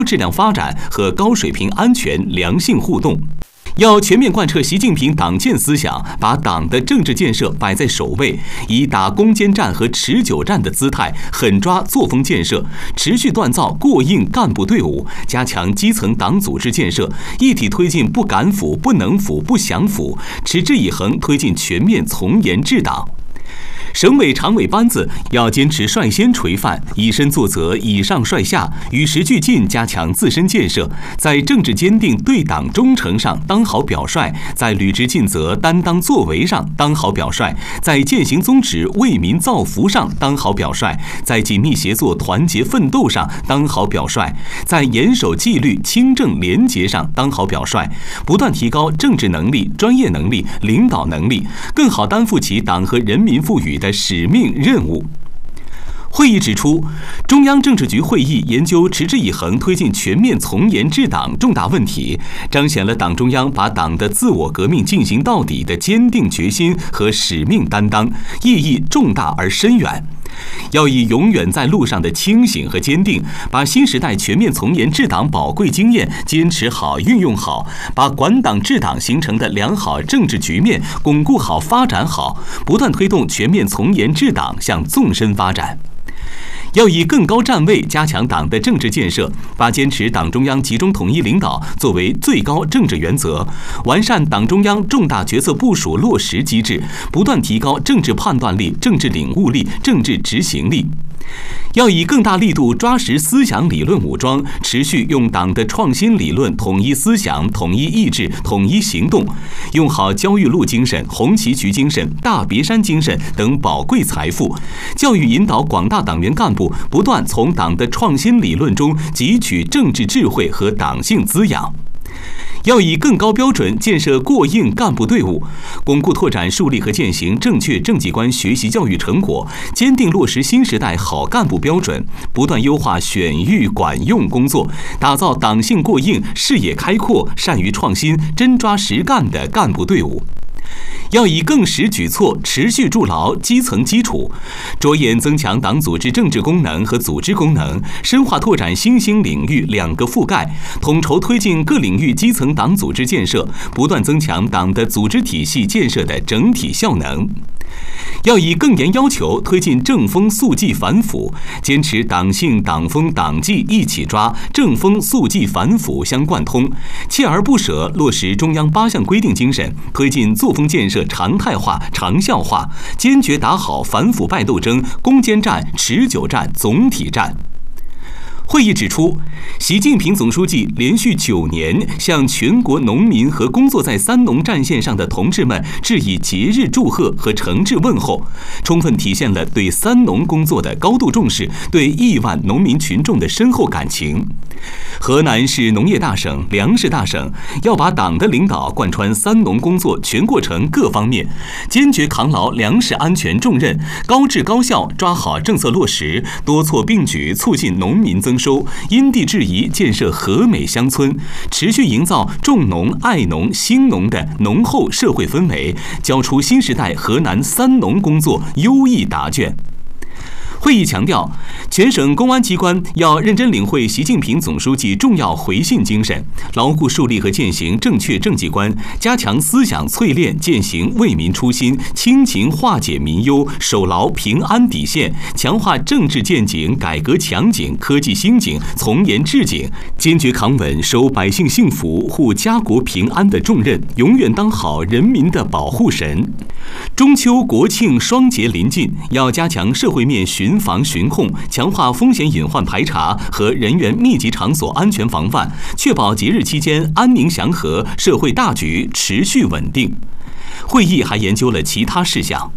质量发展和高水平安全良性互动。要全面贯彻习近平党建思想，把党的政治建设摆在首位，以打攻坚战和持久战的姿态，狠抓作风建设，持续锻造过硬干部队伍，加强基层党组织建设，一体推进不敢腐、不能腐、不想腐，持之以恒推进全面从严治党。省委常委班子要坚持率先垂范，以身作则，以上率下，与时俱进，加强自身建设，在政治坚定、对党忠诚上当好表率，在履职尽责、担当作为上当好表率，在践行宗旨、为民造福上当好表率，在紧密协作、团结奋斗上当好表率，在严守纪律、清正廉洁上当好表率，不断提高政治能力、专业能力、领导能力，更好担负起党和人民赋予的使命任务。会议指出，中央政治局会议研究持之以恒推进全面从严治党重大问题，彰显了党中央把党的自我革命进行到底的坚定决心和使命担当，意义重大而深远。要以永远在路上的清醒和坚定，把新时代全面从严治党宝贵经验坚持好、运用好，把管党治党形成的良好政治局面巩固好、发展好，不断推动全面从严治党向纵深发展。要以更高站位加强党的政治建设，把坚持党中央集中统一领导作为最高政治原则，完善党中央重大决策部署落实机制，不断提高政治判断力、政治领悟力、政治执行力。要以更大力度抓实思想理论武装，持续用党的创新理论统一思想、统一意志、统一行动，用好焦裕禄精神、红旗渠精神、大别山精神等宝贵财富，教育引导广大党员干部不断从党的创新理论中汲取政治智慧和党性滋养。要以更高标准建设过硬干部队伍，巩固拓展树立和践行正确政绩观学习教育成果，坚定落实新时代好干部标准，不断优化选育管用工作，打造党性过硬、视野开阔、善于创新、真抓实干的干部队伍。要以更实举措持续筑牢基层基础，着眼增强党组织政治功能和组织功能，深化拓展新兴领域两个覆盖，统筹推进各领域基层党组织建设，不断增强党的组织体系建设的整体效能。要以更严要求推进正风肃纪反腐，坚持党性、党风、党纪一起抓，正风肃纪反腐相贯通，锲而不舍落实中央8项规定精神，推进作风建设常态化、长效化，坚决打好反腐败斗争攻坚战、持久战、总体战。会议指出，习近平总书记连续9年向全国农民和工作在三农战线上的同志们致以节日祝贺和诚挚问候，充分体现了对三农工作的高度重视，对亿万农民群众的深厚感情。河南是农业大省、粮食大省，要把党的领导贯穿三农工作全过程各方面，坚决扛牢粮食安全重任，高质高效抓好政策落实，多措并举促进农民增收，因地制宜建设和美乡村，持续营造重农、爱农、兴农的浓厚社会氛围，交出新时代河南三农工作优异答卷。会议强调，全省公安机关要认真领会习近平总书记重要回信精神，牢固树立和践行正确政绩观，加强思想淬炼，践行为民初心，亲情化解民忧，守牢平安底线，强化政治见景、改革强景、科技新景、从严治警，坚决扛稳守百姓幸福、护家国平安的重任，永远当好人民的保护神。中秋国庆双节临近，要加强社会面巡防巡控，强化风险隐患排查和人员密集场所安全防范，确保节日期间安宁祥和，社会大局持续稳定。会议还研究了其他事项。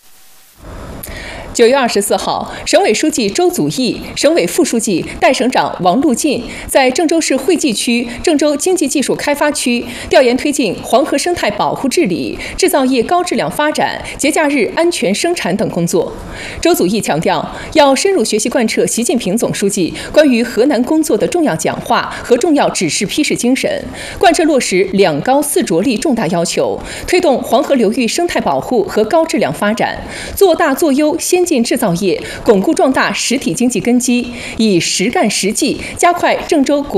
9月24号，省委书记周祖义、省委副书记、代省长王路进在郑州市惠济区郑州经济技术开发区调研推进黄河生态保护治理、制造业高质量发展、节假日安全生产等工作。周祖义强调，要深入学习贯彻习近平总书记关于河南工作的重要讲话和重要指示批示精神，贯彻落实2高4着力重大要求，推动黄河流域生态保护和高质量发展，做大做优先进制造业，巩固壮大实体经济根基，以实干实绩加快郑州国